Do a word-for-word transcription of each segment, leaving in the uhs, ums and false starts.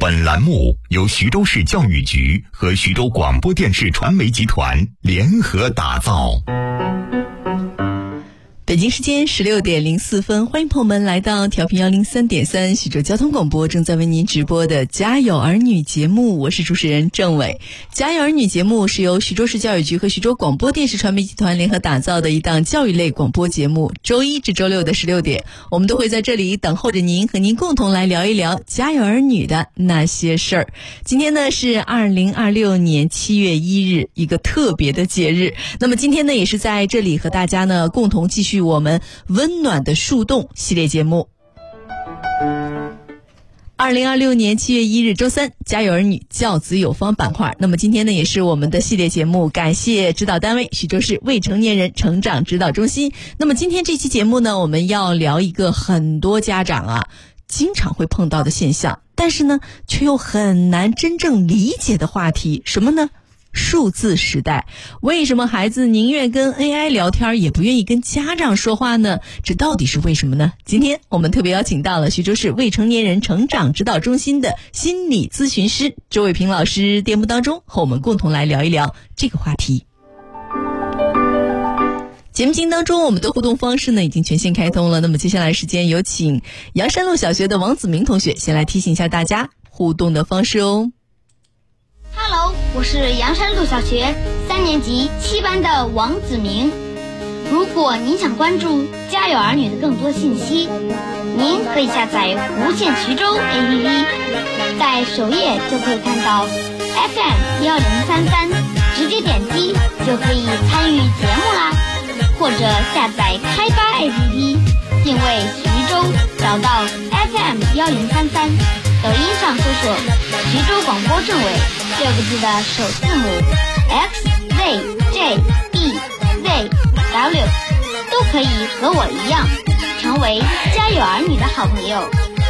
本栏目由徐州市教育局和徐州广播电视传媒集团联合打造。 北京时间十六点零四分，欢迎朋友们来到调频幺零三点三徐州交通广播，正在为您直播的家有儿女节目，我是主持人郑伟。家有儿女节目是由徐州市教育局和徐州广播电视传媒集团联合打造的一档教育类广播节目，周一至周六的十六点，我们都会在这里等候着您，和您共同来聊一聊家有儿女的那些事儿。今天呢是二零二六年七月一日，一个特别的节日。那么今天呢也是在这里和大家呢共同继续我们温暖的树洞系列节目。二零二六年七月一日周三，家有儿女教子有方板块。那么今天呢也是我们的系列节目，感谢指导单位徐州市未成年人成长指导中心。那么今天这期节目呢，我们要聊一个很多家长啊经常会碰到的现象，但是呢却又很难真正理解的话题，什么呢？数字时代，为什么孩子宁愿跟 A I 聊天也不愿意跟家长说话呢？这到底是为什么呢？今天我们特别邀请到了徐州市未成年人成长指导中心的心理咨询师周伟平老师，节目当中和我们共同来聊一聊这个话题。节目进行当中，我们的互动方式呢已经全线开通了。那么接下来时间有请阳山路小学的王子明同学先来提醒一下大家互动的方式哦。 Hello， 我是阳山路小学三年级七班的王子明。如果您想关注家有儿女的更多信息，您可以下载无限徐州 A P P， 在首页就可以看到 F M 一零三三，直接点击就可以参与节目啦。或者下载开发 A P P， 定位徐州，找到 F M 一零三三，抖音上搜索徐州广播政委六个字的首字母 X Z J E Z W， 都可以和我一样成为家有儿女的好朋友。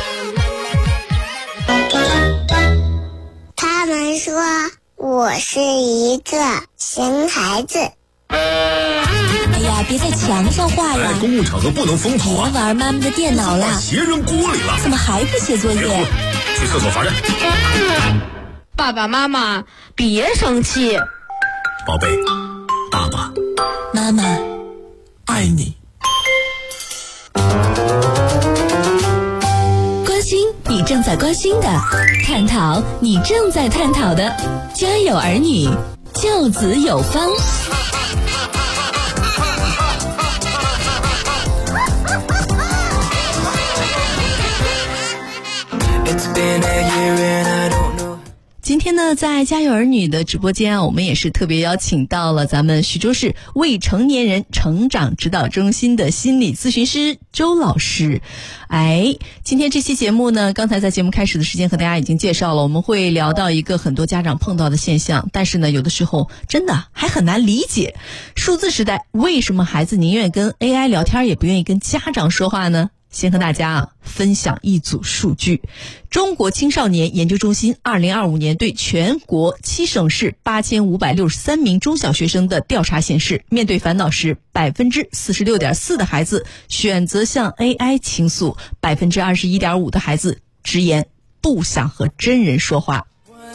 他们说我是一个熊孩子。 哎呀，别在墙上画呀！ 哎，公共场合不能疯跑啊！ 别玩妈妈的电脑了， 把鞋扔锅里了。 怎么还不写作业？ 去厕所罚站。 爸爸妈妈，别生气。 宝贝，爸爸妈妈爱你。 关心你正在关心的，探讨你正在探讨的，家有儿女，教子有方。 今天呢，在家有儿女的直播间啊，我们也是特别邀请到了咱们徐州市未成年人成长指导中心的心理咨询师周老师。哎，今天这期节目呢，刚才在节目开始的时间和大家已经介绍了，我们会聊到一个很多家长碰到的现象，但是呢，有的时候真的还很难理解。数字时代，为什么孩子宁愿跟 A I 聊天也不愿意跟家长说话呢？先和大家啊分享一组数据。中国青少年研究中心二零二五年对全国七省市八千五百六十三名中小学生的调查显示，面对烦恼时，百分之四十六点四的孩子选择向 A I 倾诉，百分之二十一点五的孩子直言不想和真人说话。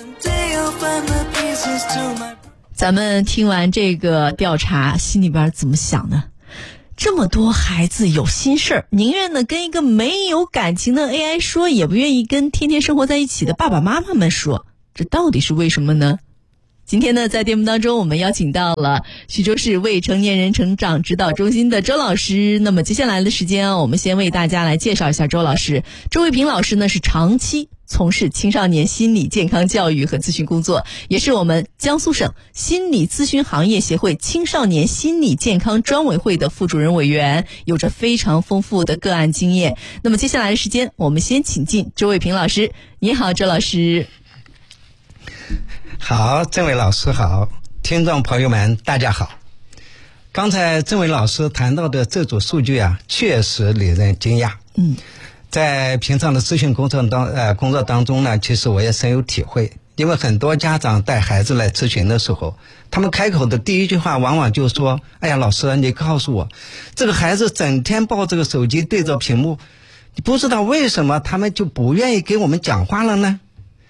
咱们听完这个调查，心里边怎么想呢？这么多孩子有心事儿，宁愿呢跟一个没有感情的 A I 说，也不愿意跟天天生活在一起的爸爸妈妈们说，这到底是为什么呢？今天呢，在节目当中，我们邀请到了徐州市未成年人成长指导中心的周老师。那么接下来的时间啊，我们先为大家来介绍一下周老师。周卫平老师呢是长期从事青少年心理健康教育和咨询工作，也是我们江苏省心理咨询行业协会青少年心理健康专委会的副主任委员，有着非常丰富的个案经验。那么接下来的时间，我们先请进周卫平老师。你好，周老师。 好，郑伟老师好，听众朋友们大家好。刚才郑伟老师谈到的这组数据啊，确实令人惊讶。嗯，在平常的咨询工作当呃工作当中呢，其实我也深有体会。因为很多家长带孩子来咨询的时候，他们开口的第一句话往往就说：哎呀，老师，你告诉我，这个孩子整天抱这个手机对着屏幕，你不知道为什么他们就不愿意跟我们讲话了呢？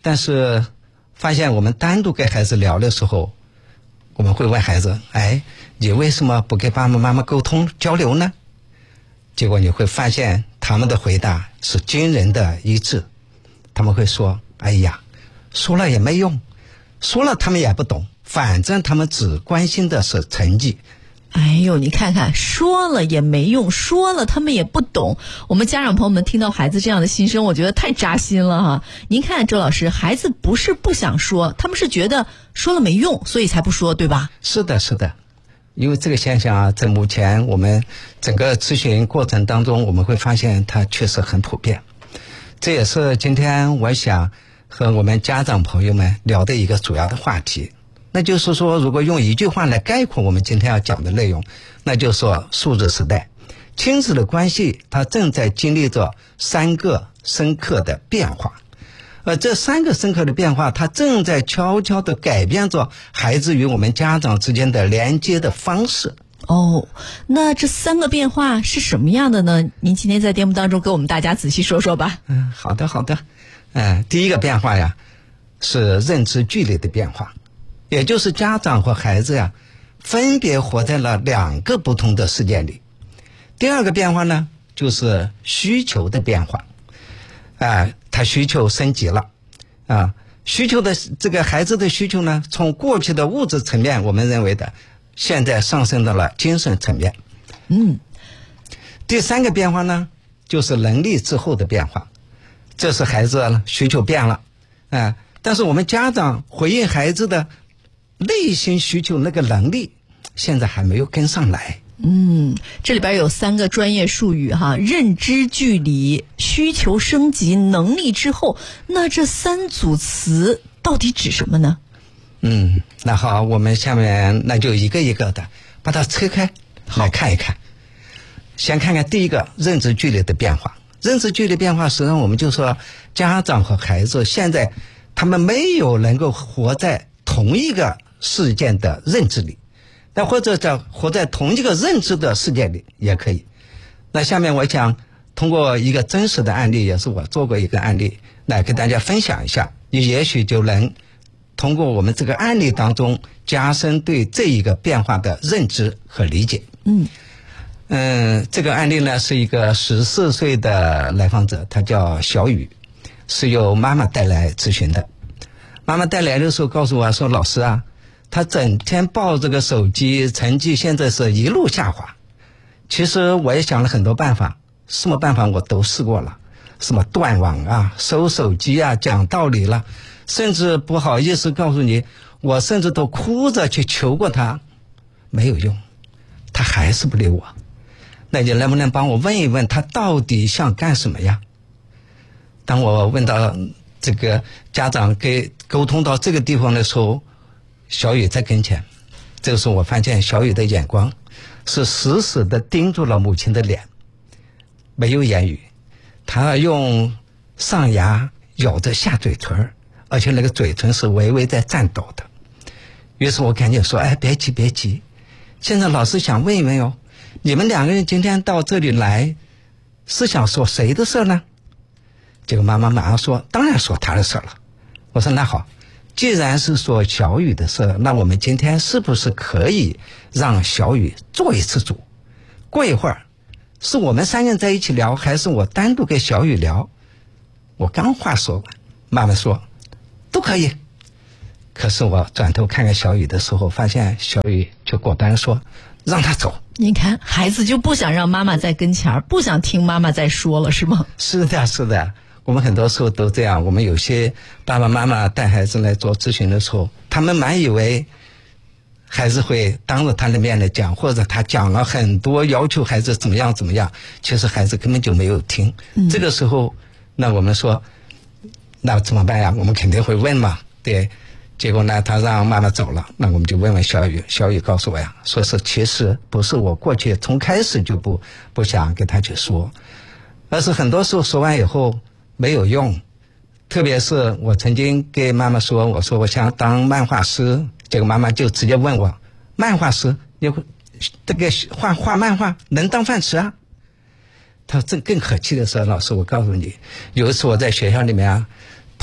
但是发现我们单独跟孩子聊的时候，我们会问孩子，哎，你为什么不跟爸爸妈妈沟通交流呢？结果你会发现他们的回答是惊人的一致。他们会说，哎呀，说了也没用，说了他们也不懂，反正他们只关心的是成绩。 哎呦，你看看，说了也没用，说了他们也不懂。我们家长朋友们听到孩子这样的心声，我觉得太扎心了哈。您看周老师，孩子不是不想说，他们是觉得说了没用，所以才不说，对吧？ 是的，是的。因为这个现象啊，在目前我们整个咨询过程当中，我们会发现它确实很普遍。这也是今天我想和我们家长朋友们聊的一个主要的话题。那就是说，如果用一句话来概括我们今天要讲的内容，那就是说数字时代亲子的关系它正在经历着三个深刻的变化，而这三个深刻的变化它正在悄悄地改变着孩子与我们家长之间的连接的方式。 哦，那这三个变化是什么样的呢？您今天在节目当中给我们大家仔细说说吧。 嗯，好的好的。嗯，第一个变化呀是认知距离的变化，也就是家长和孩子呀分别活在了两个不同的世界里。第二个变化呢就是需求的变化，啊，他需求升级了啊，需求的这个孩子的需求呢，从过去的物质层面我们认为的，现在上升到了精神层面。 嗯， 第三个变化呢就是能力之后的变化，这是孩子需求变了啊，但是我们家长回应孩子的内心需求那个能力现在还没有跟上来。 嗯，这里边有三个专业术语哈，认知距离、需求升级、能力之后，那这三组词到底指什么呢？ 嗯，那好，我们下面那就一个一个的把它拆开来看一看。先看看第一个认知距离的变化。认知距离变化实际上我们就说家长和孩子现在他们没有能够活在同一个事件的认知里，那或者叫活在同一个认知的世界里也可以。那下面我想通过一个真实的案例，也是我做过一个案例来跟大家分享一下，你也许就能通过我们这个案例当中加深对这一个变化的认知和理解。 嗯嗯，这个案例呢是一个十四岁的来访者，他叫小雨，是由妈妈带来咨询的。妈妈带来的时候告诉我说，老师啊，他整天抱这个手机，成绩现在是一路下滑。其实我也想了很多办法，什么办法我都试过了，什么断网啊、收手机啊、讲道理了，甚至不好意思告诉你，我甚至都哭着去求过他，没有用，他还是不理我。那你能不能帮我问一问他到底想干什么呀？当我问到这个家长给沟通到这个地方的时候，小雨在跟前。这个时候我发现小雨的眼光是死死地盯住了母亲的脸，没有言语，他用上牙咬着下嘴唇，而且那个嘴唇是微微在颤抖的。于是我赶紧说，哎，别急别急，现在老师想问一问哟，你们两个人今天到这里来是想说谁的事呢？这个妈妈马上说，当然说她的事了。我说那好，既然是说小雨的事，那我们今天是不是可以让小雨做一次主？过一会儿是我们三个人在一起聊，还是我单独跟小雨聊？我刚话说完，妈妈说都可以。可是我转头看看小雨的时候，发现小雨就果断说让他走。 你看孩子就不想让妈妈在跟前，不想听妈妈再说了，是吗？ 是的是的，我们很多时候都这样。我们有些爸爸妈妈带孩子来做咨询的时候，他们满以为孩子会当着他的面来讲，或者他讲了很多要求孩子怎么样怎么样，其实孩子根本就没有听、嗯、这个时候那我们说那怎么办呀？我们肯定会问嘛，对。结果呢他让妈妈走了，那我们就问问小雨。小雨告诉我呀，说是其实不是我过去从开始就不不想跟他去说，而是很多时候说完以后没有用。特别是我曾经给妈妈说，我说我想当漫画师，结果妈妈就直接问我，漫画师你这个画画漫画能当饭吃啊？他这更可气的是，老师我告诉你，有一次我在学校里面啊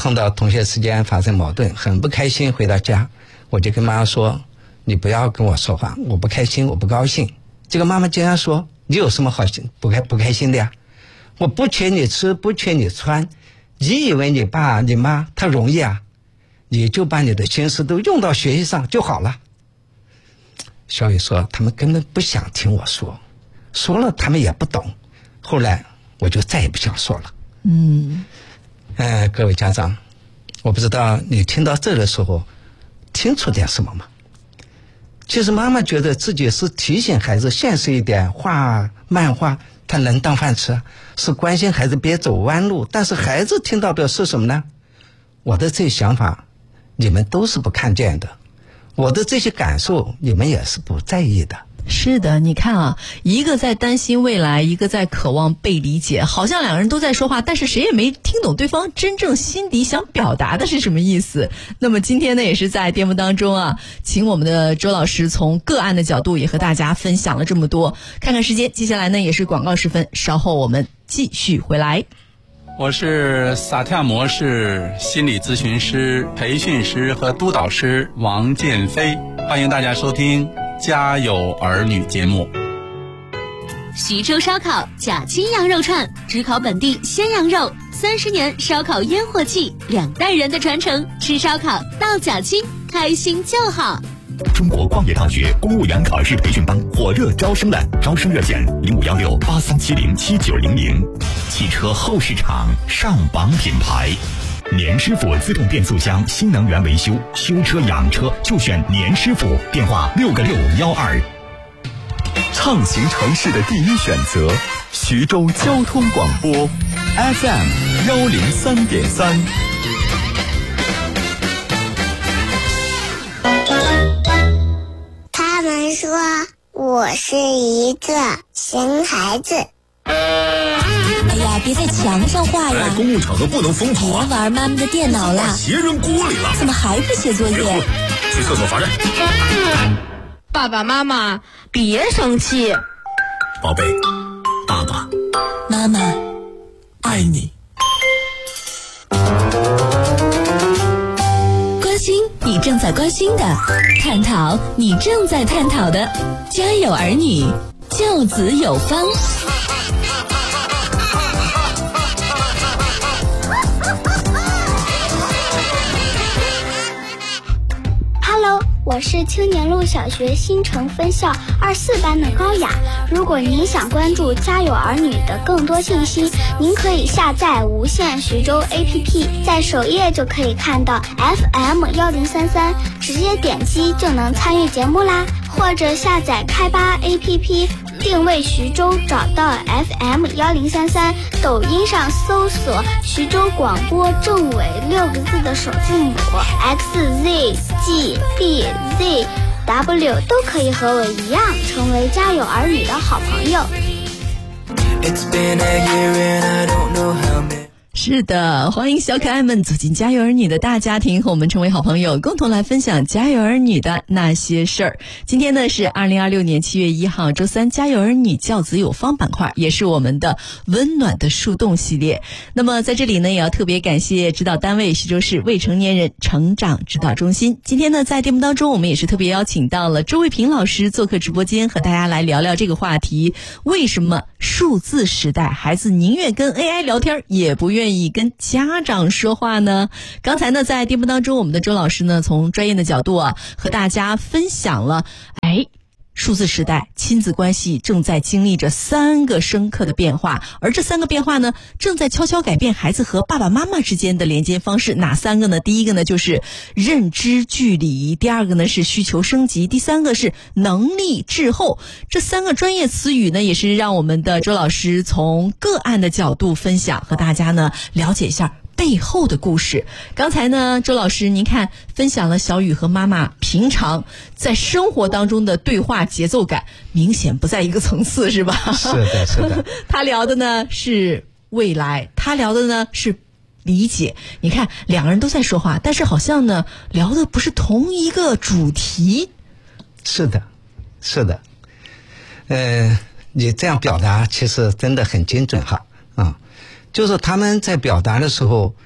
碰到同学之间发生矛盾，很不开心，回到家我就跟妈妈说，你不要跟我说话，我不开心，我不高兴。这个妈妈竟然说，你有什么好心不开不开心的呀？我不缺你吃，不缺你穿，你以为你爸你妈他容易啊？你就把你的心思都用到学习上就好了。小雨说，他们根本不想听我说，说了他们也不懂。后来我就再也不想说了。 嗯， 呃，各位家长，我不知道你听到这的时候听出点什么吗？其实妈妈觉得自己是提醒孩子现实一点，画漫画他能当饭吃，是关心孩子别走弯路。但是孩子听到的是什么呢？我的这些想法你们都是不看见的，我的这些感受你们也是不在意的。 是的，你看啊，一个在担心未来，一个在渴望被理解，好像两个人都在说话，但是谁也没听懂对方真正心底想表达的是什么意思。那么今天呢，也是在节目当中啊，请我们的周老师从个案的角度也和大家分享了这么多。看看时间，接下来呢也是广告时分，稍后我们继续回来。 我是萨提亚模式心理咨询师、培训师和督导师王建飞，欢迎大家收听家有儿女节目。 徐州烧烤假青羊肉串，只烤本地鲜羊肉，三十年烧烤烟火气，两代人的传承，吃烧烤到假青，开心就好。 中国矿业大学公务员考试培训班火热招生了，招生热线零五幺六八三七零七九零零。汽车后市场上榜品牌，年师傅自动变速箱新能源维修，修车养车就选年师傅，电话六个六幺二。 畅行城市的第一选择，徐州交通广播 F M 幺零三点三。 他们说我是一个熊孩子。 哎呀，别在墙上画呀！ 哎，公共场合不能疯跑啊！ 别玩妈妈的电脑了， 鞋扔锅里了。 怎么还不写作业？ 去厕所罚站。 爸爸妈妈，别生气。 宝贝，爸爸妈妈爱你。 关心你正在关心的，探讨你正在探讨的，家有儿女，教子有方。 我是青年路小学新城分校二四班的高雅。如果您想关注家有儿女的更多信息，您可以下载无线徐州 A P P， 在首页就可以看到 F M 一零三三，直接点击就能参与节目啦。或者下载开吧 A P P， 定位徐州，找到 F M 一零三三，抖音上搜索徐州广播正尾六个字的首字母 X Z G B Z W 都可以和我一样成为家有儿女的好朋友。 是的，欢迎小可爱们走进家有儿女的大家庭，和我们成为好朋友，共同来分享家有儿女的那些事儿。今天呢是二零二六年七月一号周三，家有儿女教子有方板块，也是我们的温暖的树洞系列。那么在这里呢也要特别感谢指导单位徐州市未成年人成长指导中心。今天呢在节目当中，我们也是特别邀请到了周卫平老师做客直播间，和大家来聊聊这个话题：为什么数字时代孩子宁愿跟 A I 聊天也不愿意跟家长说话呢？刚才呢在节目当中，我们的周老师呢从专业的角度啊和大家分享了，哎数字时代亲子关系正在经历着三个深刻的变化，而这三个变化呢正在悄悄改变孩子和爸爸妈妈之间的连接方式。哪三个呢？第一个呢就是认知距离，第二个呢是需求升级，第三个是能力滞后。这三个专业词语呢也是让我们的周老师从个案的角度分享，和大家呢了解一下背后的故事。刚才呢周老师您看分享了小雨和妈妈平常在生活当中的对话节奏感明显不在一个层次，是吧？ 是的是的。 他聊的呢是未来，他聊的呢是理解。你看两个人都在说话，但是好像呢聊的不是同一个主题。 是的是的。呃你这样表达其实真的很精准哈啊。就是他们在表达的时候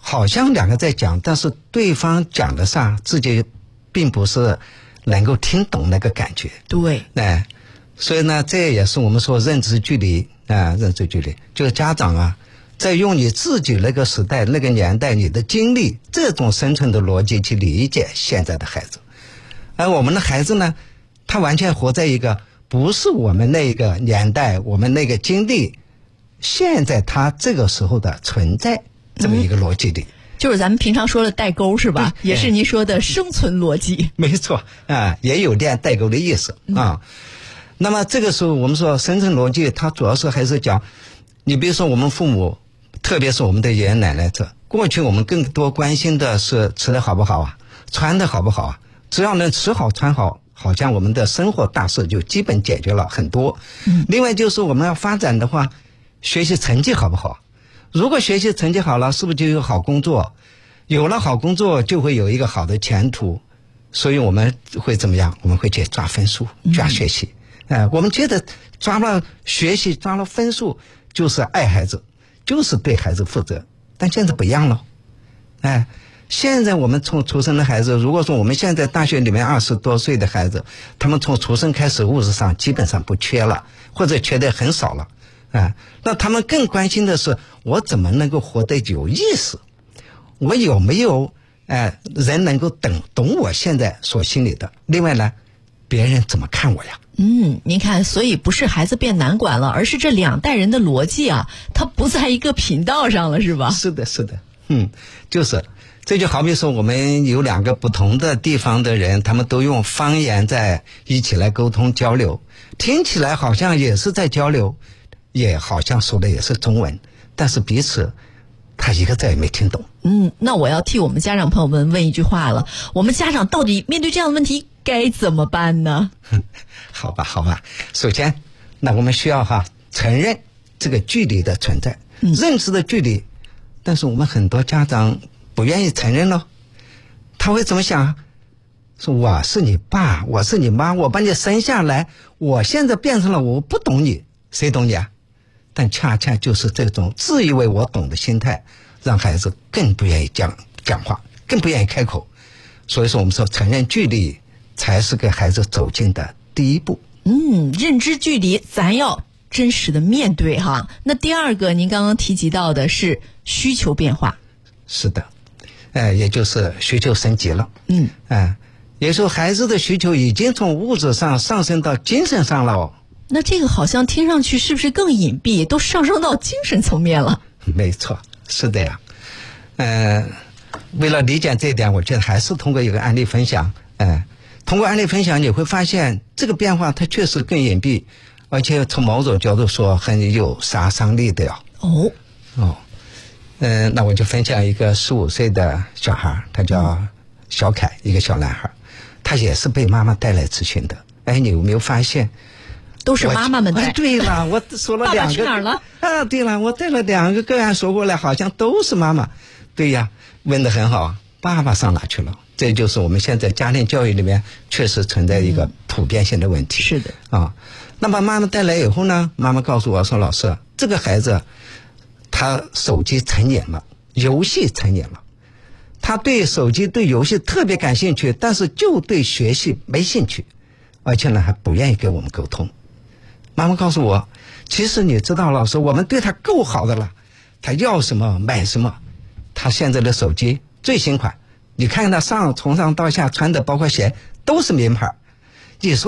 好像两个在讲，但是对方讲的啥自己并不是能够听懂那个感觉。 对， 哎，所以呢，这也是我们说认知距离啊，认知距离，就是家长啊，在用你自己那个时代、那个年代、你的经历这种生存的逻辑去理解现在的孩子，而我们的孩子呢，他完全活在一个不是我们那个年代、我们那个经历，现在他这个时候的存在这么一个逻辑里。嗯， 就是咱们平常说的代沟是吧？也是您说的生存逻辑。 没错啊，也有点代沟的意思啊。嗯，那么这个时候我们说生存逻辑，它主要是还是讲，你比如说我们父母，特别是我们的爷爷奶奶这，过去我们更多关心的是吃的好不好啊，穿的好不好啊，只要能吃好穿好，好像我们的生活大事就基本解决了很多。嗯，另外就是我们要发展的话，学习成绩好不好？如果学习成绩好了，是不是就有好工作？有了好工作，就会有一个好的前途。所以我们会怎么样？我们会去抓分数，抓学习。哎、呃，我们觉得抓了学习，抓了分数，就是爱孩子，就是对孩子负责。但现在不一样了。哎，现在我们从出生的孩子，如果说我们现在大学里面二十多岁的孩子，他们从出生开始物质上基本上不缺了，或者缺的很少了。啊，那他们更关心的是我怎么能够活得有意思，我有没有哎、呃、人能够懂懂我现在所心里的。另外呢，别人怎么看我呀？ 嗯，您看，所以不是孩子变难管了，而是这两代人的逻辑啊，它不在一个频道上了，是吧？ 是的，是的，嗯，就是这就好比说我们有两个不同的地方的人，他们都用方言在一起来沟通交流，听起来好像也是在交流，也好像说的也是中文，但是彼此他一个字也没听懂。 嗯，那我要替我们家长朋友们问一句话了，我们家长到底面对这样的问题该怎么办呢？ 好吧好吧，首先那我们需要哈承认这个距离的存在，嗯、认知的距离，但是我们很多家长不愿意承认咯。他会怎么想？说我是你爸，我是你妈，我把你生下来，我现在变成了我不懂你，谁懂你啊？但恰恰就是这种自以为我懂的心态，让孩子更不愿意讲讲话，更不愿意开口。所以说我们说承认距离才是给孩子走近的第一步。 嗯，认知距离咱要真实的面对哈。那第二个您刚刚提及到的是需求变化。 是的，呃，也就是需求升级了。 嗯， 哎、呃，也就是孩子的需求已经从物质上上升到精神上了哦。 那这个好像听上去是不是更隐蔽，都上升到精神层面了？ 没错，是的呀。呃，为了理解这一点，我觉得还是通过一个案例分享。呃，通过案例分享，你会发现这个变化它确实更隐蔽，而且从某种角度说很有杀伤力的呀。 哦哦，嗯、呃，那我就分享一个十五岁的小孩，他叫小凯，一个小男孩，他也是被妈妈带来咨询的。哎，你有没有发现？ 都是妈妈们带。 哎，对了，我说了两个。 爸爸去哪儿了？ 啊，对了，我带了两个个案说过来，好像都是妈妈。对呀，问得很好，爸爸上哪去了？这就是我们现在家庭教育里面确实存在一个普遍性的问题。 嗯、是的啊，那么妈妈带来以后呢，妈妈告诉我说，老师，这个孩子他手机成瘾了，游戏成瘾了，他对手机对游戏特别感兴趣，但是就对学习没兴趣，而且呢还不愿意跟我们沟通。妈妈告诉我，其实你知道，老师，我们对他够好的了，他要什么买什么，他现在的手机最新款，你看他上从上到下穿的包括鞋都是名牌，你说